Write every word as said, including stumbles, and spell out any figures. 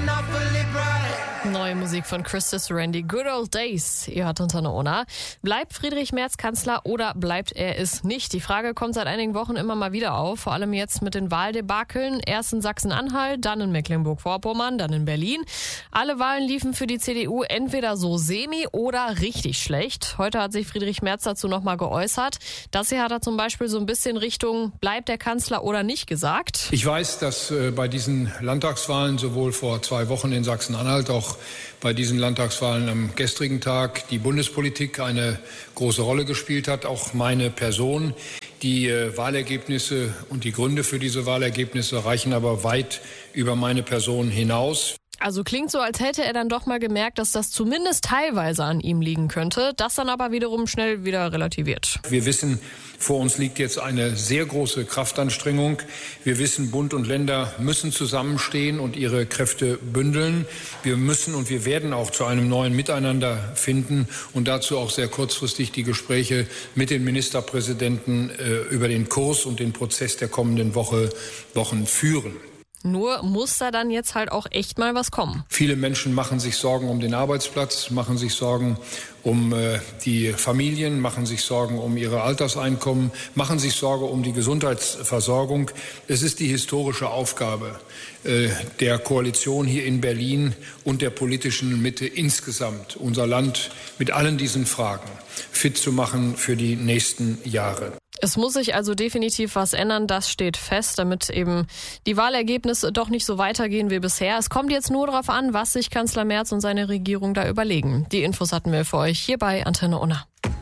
Neue Musik von Christus Randy, Good Old Days. Ihr hört Antenne Ona. Bleibt Friedrich Merz Kanzler oder bleibt er es nicht? Die Frage kommt seit einigen Wochen immer mal wieder auf. Vor allem jetzt mit den Wahldebakeln. Erst in Sachsen-Anhalt, dann in Mecklenburg-Vorpommern, dann in Berlin. Alle Wahlen liefen für die C D U entweder so semi oder richtig schlecht. Heute hat sich Friedrich Merz dazu nochmal geäußert. Das hier hat er zum Beispiel so ein bisschen Richtung bleibt der Kanzler oder nicht gesagt. Ich weiß, dass äh, bei diesen Landtagswahlen sowohl vor zwei Wochen in Sachsen-Anhalt, auch bei diesen Landtagswahlen am gestrigen Tag die Bundespolitik eine große Rolle gespielt hat, auch meine Person. Die äh, Wahlergebnisse und die Gründe für diese Wahlergebnisse reichen aber weit über meine Person hinaus. Also klingt so, als hätte er dann doch mal gemerkt, dass das zumindest teilweise an ihm liegen könnte, das dann aber wiederum schnell wieder relativiert. Wir wissen, vor uns liegt jetzt eine sehr große Kraftanstrengung. Wir wissen, Bund und Länder müssen zusammenstehen und ihre Kräfte bündeln. Wir müssen und wir werden auch zu einem neuen Miteinander finden und dazu auch sehr kurzfristig die Gespräche mit den Ministerpräsidenten äh, über den Kurs und den Prozess der kommenden Woche, Wochen führen. Nur muss da dann jetzt halt auch echt mal was kommen. Viele Menschen machen sich Sorgen um den Arbeitsplatz, machen sich Sorgen um äh, die Familien, machen sich Sorgen um ihre Alterseinkommen, machen sich Sorge um die Gesundheitsversorgung. Es ist die historische Aufgabe äh, der Koalition hier in Berlin und der politischen Mitte insgesamt, unser Land mit allen diesen Fragen fit zu machen für die nächsten Jahre. Es muss sich also definitiv was ändern, das steht fest, damit eben die Wahlergebnisse doch nicht so weitergehen wie bisher. Es kommt jetzt nur darauf an, was sich Kanzler Merz und seine Regierung da überlegen. Die Infos hatten wir für euch hier bei Antenne Ona.